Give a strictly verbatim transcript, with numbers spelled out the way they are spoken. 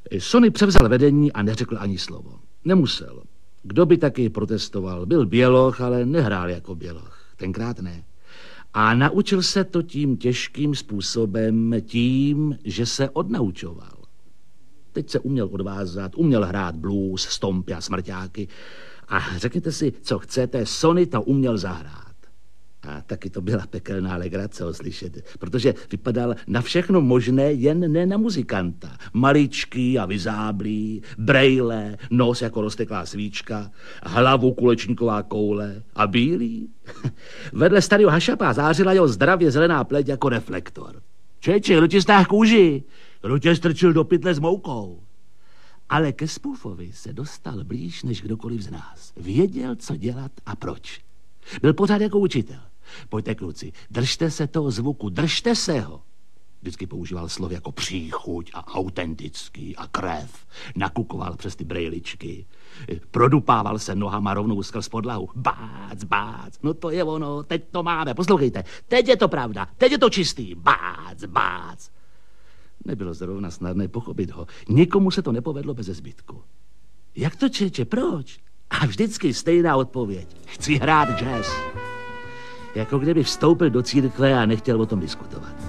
Sony převzal vedení a neřekl ani slovo. Nemusel. Kdo by taky protestoval? Byl běloch, ale nehrál jako běloch. Tenkrát ne. A naučil se to tím těžkým způsobem, tím, že se odnaučoval. Teď se uměl odvázat, uměl hrát blues, stompy a smrťáky. A řekněte si, co chcete, Sony to uměl zahrát. A taky to byla pekelná legrace ho slyšet, protože vypadal na všechno možné, jen ne na muzikanta. Maličký a vyzáblý, brejle, nos jako rozteklá svíčka, hlavu kulečníková koule a bílý. Vedle starého hašapa zářila jeho zdravě zelená pleť jako reflektor. Čeči, kdo ti stáhl kůži? Kdo tě strčil do pytle s moukou? Ale ke Spoofovi se dostal blíž než kdokoliv z nás. Věděl, co dělat a proč. Byl pořád jako učitel. Pojďte, kluci, držte se toho zvuku, držte se ho. Vždycky používal slov jako příchuť a autentický a krev. Nakukoval přes ty brejličky. Produpával se nohama rovnou skrz podlahu. Bác, bác, no to je ono, teď to máme, poslouchejte. Teď je to pravda, teď je to čistý. Bác, bác. Nebylo zrovna snadné pochopit ho. Nikomu se to nepovedlo beze zbytku. Jak to, čeče, proč? A vždycky stejná odpověď. Chci hrát jazz. Jako kdyby vstoupil do církve a nechtěl o tom diskutovat.